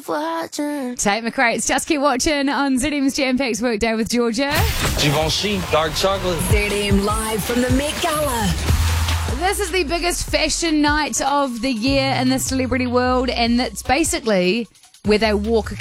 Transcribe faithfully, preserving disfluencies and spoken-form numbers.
watching. Tate McRae, just keep watching on Z M's Jam-Packed Workday with Georgia. Givenchy, dark chocolate. Z M live from the Met Gala. This is the biggest fashion night of the year in the celebrity world, and it's basically where they walk